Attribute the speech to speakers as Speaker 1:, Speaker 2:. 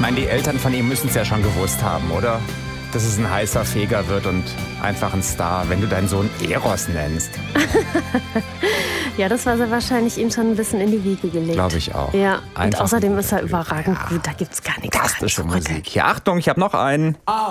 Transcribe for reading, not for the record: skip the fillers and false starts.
Speaker 1: meine, die Eltern von ihm müssen es ja schon gewusst haben, oder? Dass es ein heißer Feger wird und einfach ein Star, wenn du deinen Sohn Eros nennst.
Speaker 2: Ja, das war sehr wahrscheinlich ihm schon ein bisschen in die Wiege gelegt.
Speaker 1: Glaube ich auch.
Speaker 2: Ja, und
Speaker 1: Einfach
Speaker 2: außerdem
Speaker 1: ein
Speaker 2: ist er
Speaker 1: gutes
Speaker 2: überragend
Speaker 1: Glück.
Speaker 2: gut, da gibt's gar nichts.
Speaker 1: Fantastische
Speaker 2: dran zu rütteln.
Speaker 1: Musik. Ja, Achtung, ich habe noch einen.